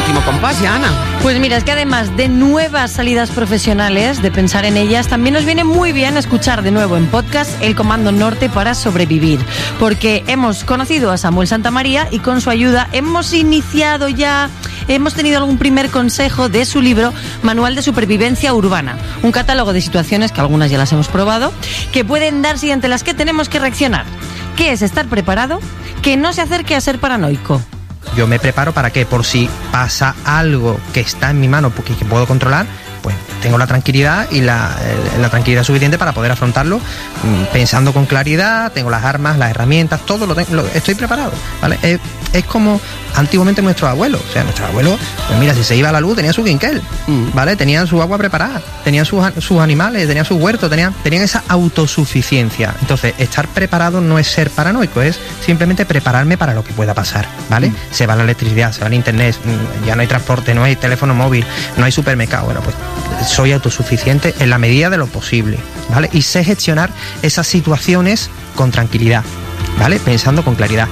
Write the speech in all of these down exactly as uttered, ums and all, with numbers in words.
último compás ya, Ana. Pues mira, es que además de nuevas salidas profesionales, de pensar en ellas, también nos viene muy bien escuchar de nuevo en podcast El Comando Norte para sobrevivir, porque hemos conocido a Samuel Santamaría y con su ayuda hemos iniciado ya, hemos tenido algún primer consejo de su libro Manual de Supervivencia Urbana, un catálogo de situaciones que algunas ya las hemos probado, que pueden darse y ante las que tenemos que reaccionar. ¿Qué es estar preparado? Que no se acerque a ser paranoico. Yo me preparo para que por si pasa algo que está en mi mano, porque que puedo controlar, pues tengo la tranquilidad y la, la tranquilidad suficiente para poder afrontarlo pensando con claridad, tengo las armas, las herramientas, todo lo tengo, lo, estoy preparado, ¿vale? Es, es como antiguamente nuestros abuelos, o sea, nuestros abuelos, pues mira, si se iba a la luz tenía su quinquel, ¿vale? Tenían su agua preparada, tenían sus, sus animales, tenían sus huertos, tenían, tenían esa autosuficiencia. Entonces, estar preparado no es ser paranoico, es simplemente prepararme para lo que pueda pasar, ¿vale? Mm. Se va la electricidad, se va el internet, ya no hay transporte, no hay teléfono móvil, no hay supermercado, bueno, pues soy autosuficiente en la medida de lo posible, ¿vale? Y sé gestionar esas situaciones con tranquilidad, ¿vale? Pensando con claridad.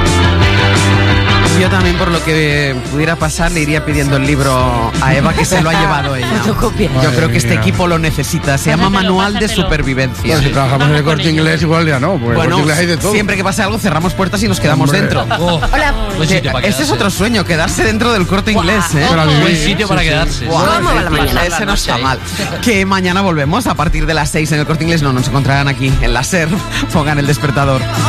Yo también, por lo que pudiera pasar, le iría pidiendo el libro a Eva, que se lo ha llevado ella. Yo creo que este equipo lo necesita. Se llama Manual de Supervivencia. Bueno, si trabajamos en el Corte Inglés, igual ya no. Pues bueno, el hay de todo. Siempre que pase algo, cerramos puertas y nos quedamos Hombre. dentro. Oh, Hola. Buen sitio para este es otro sueño, quedarse dentro del Corte Inglés. ¿eh? Wow. Buen sitio para sí, quedarse. Sí. Wow, ¿Cómo va la mañana? Ese no está mal. Que mañana volvemos a partir de las seis en el Corte Inglés. No nos encontrarán aquí en la SER. Pongan el despertador.